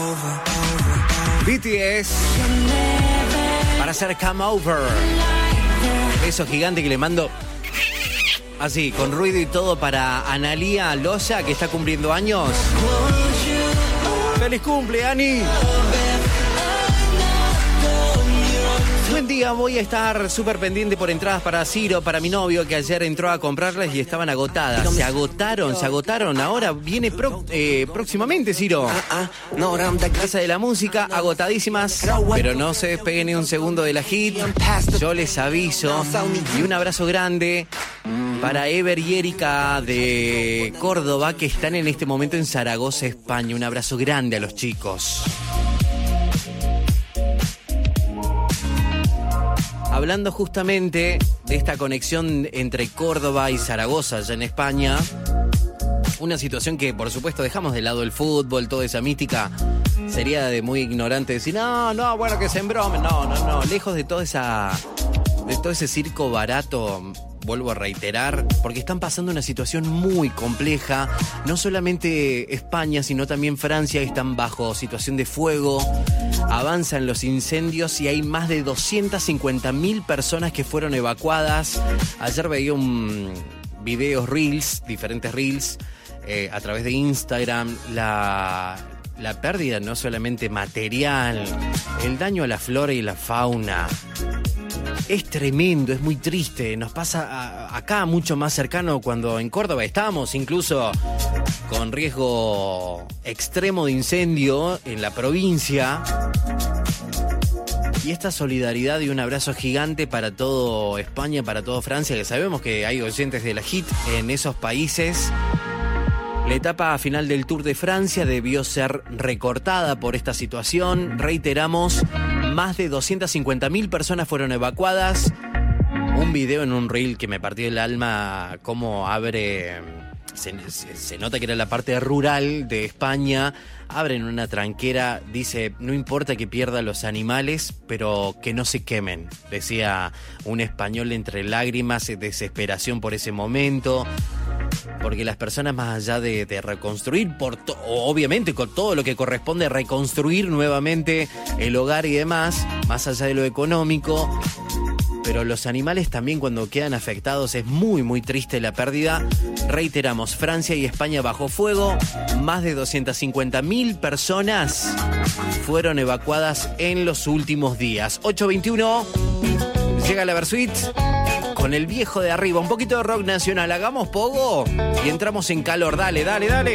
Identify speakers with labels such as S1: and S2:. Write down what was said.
S1: BTS para hacer Come Over. Beso gigante que le mando así, con ruido y todo, para Analía Loza, que está cumpliendo años. ¡Feliz cumple, Ani! Buen día, voy a estar súper pendiente por entradas para Ciro, para mi novio, que ayer entró a comprarlas y estaban agotadas. Se agotaron. Ahora viene próximamente, Ciro. Casa de la Música, agotadísimas, pero no se despeguen ni un segundo de la hit. Yo les aviso. Y un abrazo grande para Ever y Erika de Córdoba, que están en este momento en Zaragoza, España. Un abrazo grande a los chicos. Hablando justamente de esta conexión entre Córdoba y Zaragoza, allá en España, una situación que, por supuesto, dejamos de lado el fútbol, toda esa mística. Sería de muy ignorante decir, no, bueno, que se embromen. No. Lejos de todo ese circo barato, vuelvo a reiterar, porque están pasando una situación muy compleja. No solamente España, sino también Francia, están bajo situación de fuego. Avanzan los incendios y hay más de 250.000 personas que fueron evacuadas. Ayer veía diferentes reels, a través de Instagram. La pérdida no solamente material, el daño a la flora y la fauna. Es tremendo, es muy triste. Nos pasa acá mucho más cercano, cuando en Córdoba estamos incluso con riesgo extremo de incendio en la provincia. Y esta solidaridad y un abrazo gigante para todo España, para todo Francia, que sabemos que hay oyentes de la HIT en esos países. La etapa final del Tour de Francia debió ser recortada por esta situación. Reiteramos, más de 250.000 personas fueron evacuadas. Un video en un reel que me partió el alma, cómo abre... Se nota que era la parte rural de España. Abren una tranquera, dice, no importa que pierda los animales, pero que no se quemen. Decía un español entre lágrimas, desesperación por ese momento. Porque las personas, más allá de reconstruir, obviamente con todo lo que corresponde reconstruir nuevamente el hogar y demás, más allá de lo económico, pero los animales también, cuando quedan afectados, es muy muy triste la pérdida. Reiteramos, Francia y España bajo fuego, más de 250.000 personas fueron evacuadas en los últimos días. 8:21, llega la Versuit con el viejo de arriba, un poquito de rock nacional. Hagamos pogo y entramos en calor. Dale.